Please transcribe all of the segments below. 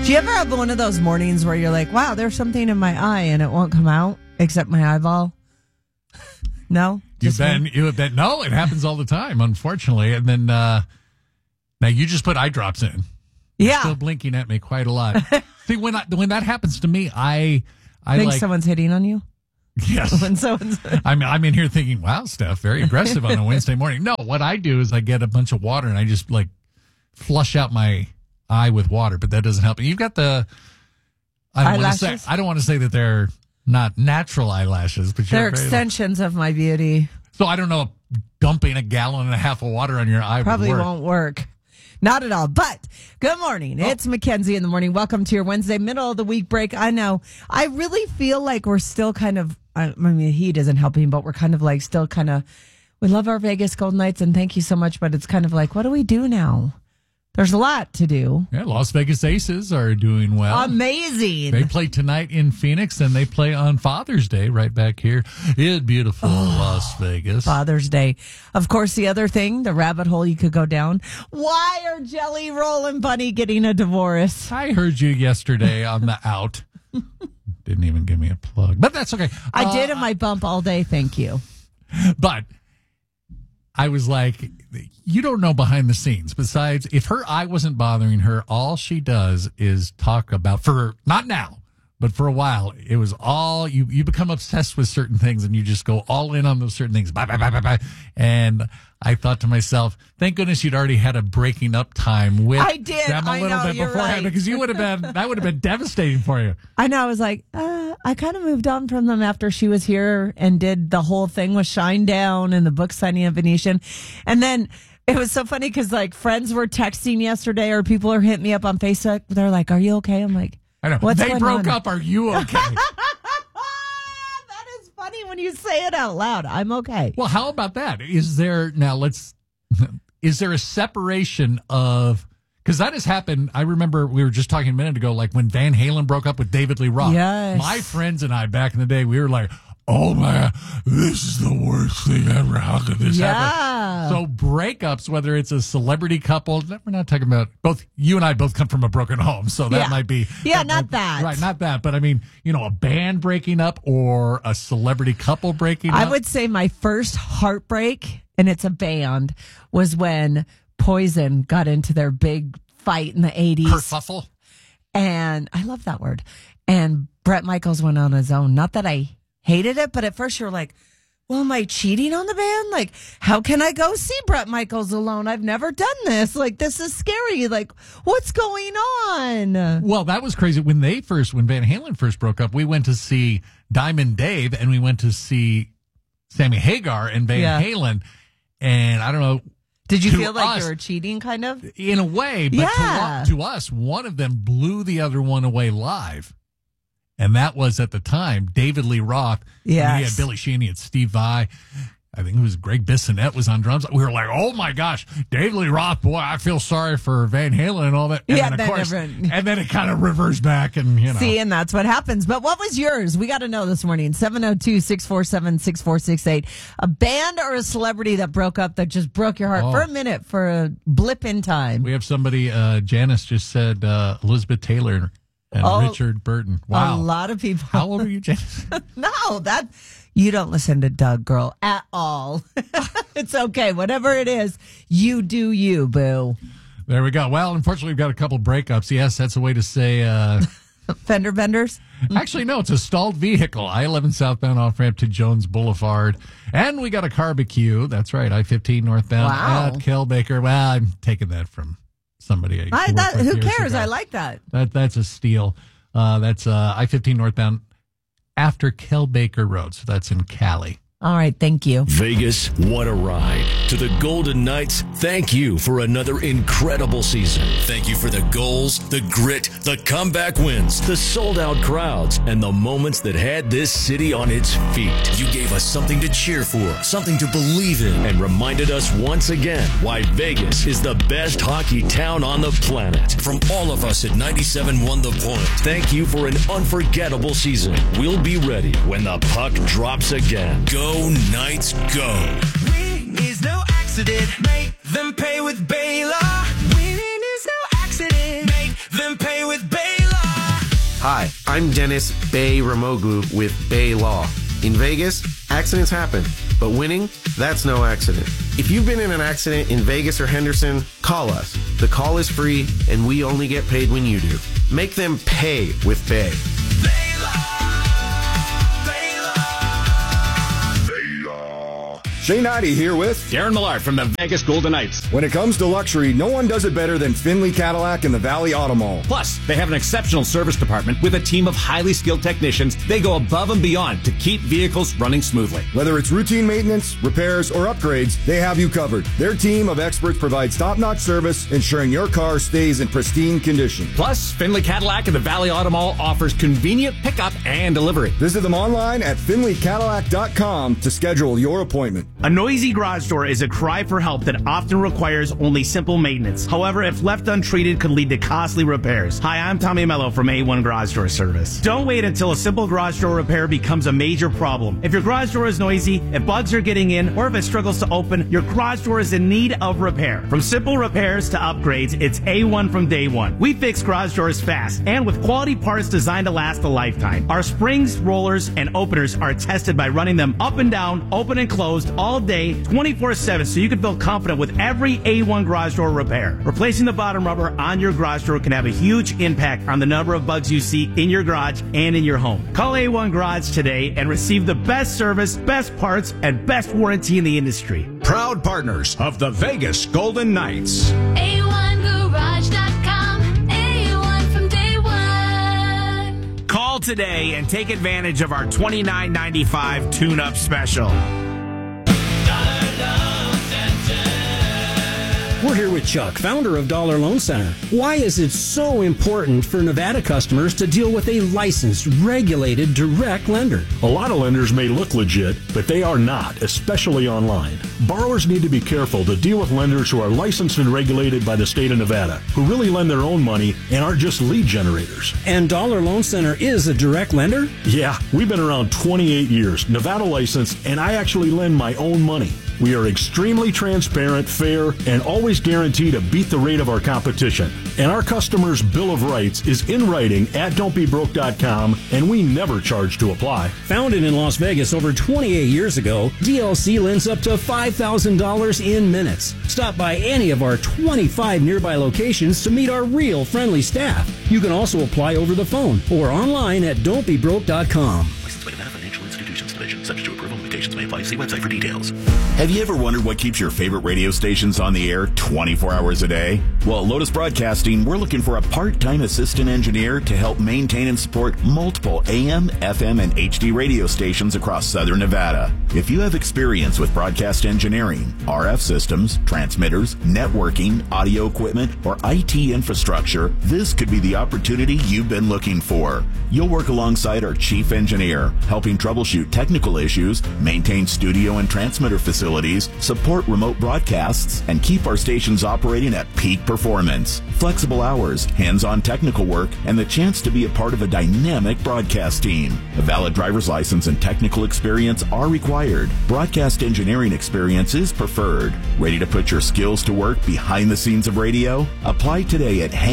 Do you ever have one of those mornings where you're like, wow, there's something in my eye and it won't come out except my eyeball? No? You have been. No, it happens all the time, unfortunately. And then now you just put eye drops in. You're still blinking at me quite a lot. See, when that happens to me, I think someone's hitting on you. Yes. When someone's I'm in here thinking, wow, Steph, very aggressive on a Wednesday morning. No, what I do is I get a bunch of water and I just flush out my eye with water, but that doesn't help. You've got the I don't want to say that they're not natural eyelashes, but they're extensions of my beauty. So I don't know if dumping a gallon and a half of water on your eye probably won't work. Not at all. But good morning. It's Mackenzie in the morning. Welcome to your Wednesday middle of the week break. I know. I really feel like we're still kind of, I mean, the heat isn't helping, but we're kind of like still kind of, we love our Vegas Golden Knights and thank you so much. But it's kind of like, what do we do now? There's a lot to do. Yeah, Las Vegas Aces are doing well. Amazing. They play tonight in Phoenix, and they play on Father's Day right back here in beautiful Las Vegas. Father's Day. Of course, the other thing, the rabbit hole you could go down. Why are Jelly Roll and Bunny getting a divorce? I heard you yesterday on the out. Didn't even give me a plug, but that's okay. I did in my bump all day, thank you. But I was like, you don't know behind the scenes. Besides, if her eye wasn't bothering her, all she does is talk about, not now, but for a while, it was all, you become obsessed with certain things and you just go all in on those certain things. Bye, bye, bye, bye, bye. And I thought to myself, thank goodness you'd already had a breaking up time with them a little bit beforehand, because that would have been devastating for you. I know. I was like, I kind of moved on from them after she was here and did the whole thing with Shinedown and the book signing at Venetian. And then it was so funny because like friends were texting yesterday or people are hitting me up on Facebook. They're like, are you okay? I'm like, I know. What's they broke up. Are you okay? That is funny when you say it out loud. I'm okay. Well, how about that? Is there a separation of, because that has happened. I remember we were just talking a minute ago, like when Van Halen broke up with David Lee Roth. Yes. My friends and I back in the day, we were like, oh man, this is the worst thing ever. How could this happen? So breakups, whether it's a celebrity couple, we're not talking about, both you and I both come from a broken home, so that might be. Yeah, not that. Right, not that. But I mean, a band breaking up or a celebrity couple breaking up. I would say my first heartbreak, and it's a band, was when Poison got into their big fight in the 80s. Kerfuffle. And I love that word. And Bret Michaels went on his own. Not that I hated it, but at first you're like, well, am I cheating on the band? Like, how can I go see Bret Michaels alone? I've never done this. Like, this is scary. Like, what's going on? Well, that was crazy. When Van Halen first broke up, we went to see Diamond Dave and we went to see Sammy Hagar and Van Halen. And I don't know. Did you feel like you were cheating, kind of? In a way, but to us, one of them blew the other one away live. And that was, at the time, David Lee Roth. Yes. He had Billy Sheehan, he had Steve Vai. I think it was Greg Bissonette was on drums. We were like, oh my gosh, David Lee Roth, boy, I feel sorry for Van Halen and all that. And then, of course, and then it kind of reverts back and, See, and that's what happens. But what was yours? We got to know this morning. 702-647-6468. A band or a celebrity that broke up, that just broke your heart for a minute, for a blip in time. We have somebody, Janice just said Elizabeth Taylor and Richard Burton. Wow. A lot of people. How old are you, Janice? No, you don't listen to Doug, girl, at all. It's okay. Whatever it is, you do you, boo. There we go. Well, unfortunately, we've got a couple breakups. Yes, that's a way to say... fender benders? Actually, no, it's a stalled vehicle. I-11 southbound off-ramp to Jones Boulevard. And we got a barbecue. That's right, I-15 northbound at Kelbaker. Well, I'm taking that from somebody. Who cares? I like that. That's a steal. That's I-15 northbound after Kelbaker Road. So that's in Cali. All right, thank you. Vegas, what a ride. To the Golden Knights, thank you for another incredible season. Thank you for the goals, the grit, the comeback wins, the sold-out crowds, and the moments that had this city on its feet. You gave us something to cheer for, something to believe in, and reminded us once again why Vegas is the best hockey town on the planet. From all of us at 97.1 The Point, thank you for an unforgettable season. We'll be ready when the puck drops again. Go Knights, go. Winning is no accident. Make them pay with Baylor. Winning is no accident. Make them pay with Baylor. Hi, I'm Dennis Bay Ramoglu with Bay Law. In Vegas, accidents happen, but winning, that's no accident. If you've been in an accident in Vegas or Henderson, call us. The call is free, and we only get paid when you do. Make them pay with Bay. Shane Ivey here with Darren Millard from the Vegas Golden Knights. When it comes to luxury, no one does it better than Finley Cadillac and the Valley Auto Mall. Plus, they have an exceptional service department with a team of highly skilled technicians. They go above and beyond to keep vehicles running smoothly. Whether it's routine maintenance, repairs, or upgrades, they have you covered. Their team of experts provides top-notch service, ensuring your car stays in pristine condition. Plus, Finley Cadillac and the Valley Auto Mall offers convenient pickup and delivery. Visit them online at finleycadillac.com to schedule your appointment. A noisy garage door is a cry for help that often requires only simple maintenance. However, if left untreated, could lead to costly repairs. Hi, I'm Tommy Mello from A1 Garage Door Service. Don't wait until a simple garage door repair becomes a major problem. If your garage door is noisy, if bugs are getting in, or if it struggles to open, your garage door is in need of repair. From simple repairs to upgrades, it's A1 from day one. We fix garage doors fast and with quality parts designed to last a lifetime. Our springs, rollers, and openers are tested by running them up and down, open and closed all day, 24/7, so you can feel confident with every A1 garage door repair. Replacing the bottom rubber on your garage door can have a huge impact on the number of bugs you see in your garage and in your home. Call A1 Garage today and receive the best service, best parts, and best warranty in the industry. Proud partners of the Vegas Golden Knights. A1Garage.com. A1 from day one. Call today and take advantage of our $29.95 tune-up special. We're here with Chuck, founder of Dollar Loan Center. Why is it so important for Nevada customers to deal with a licensed, regulated, direct lender? A lot of lenders may look legit, but they are not, especially online. Borrowers need to be careful to deal with lenders who are licensed and regulated by the state of Nevada, who really lend their own money and aren't just lead generators. And Dollar Loan Center is a direct lender? Yeah, we've been around 28 years, Nevada licensed, and I actually lend my own money. We are extremely transparent, fair, and always guarantee to beat the rate of our competition. And our customers' Bill of Rights is in writing at don'tbebroke.com, and we never charge to apply. Founded in Las Vegas over 28 years ago, DLC lends up to $5,000 in minutes. Stop by any of our 25 nearby locations to meet our real friendly staff. You can also apply over the phone or online at don'tbebroke.com. Licensed by Nevada Financial Institutions Division. Subject to approval. Limitations may apply. See website for details. Have you ever wondered what keeps your favorite radio stations on the air 24 hours a day? Well, at Lotus Broadcasting, we're looking for a part-time assistant engineer to help maintain and support multiple AM, FM, and HD radio stations across Southern Nevada. If you have experience with broadcast engineering, RF systems, transmitters, networking, audio equipment, or IT infrastructure, this could be the opportunity you've been looking for. You'll work alongside our chief engineer, helping troubleshoot technical issues, maintain studio and transmitter facilities, support remote broadcasts, and keep our stations operating at peak performance. Flexible hours, hands-on technical work, and the chance to be a part of a dynamic broadcast team. A valid driver's license and technical experience are required. Broadcast engineering experience is preferred. Ready to put your skills to work behind the scenes of radio? Apply today at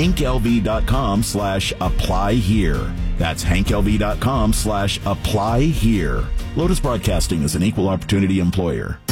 hanklv.com/apply here. That's hanklv.com/apply here. Lotus Broadcasting is an equal opportunity employer.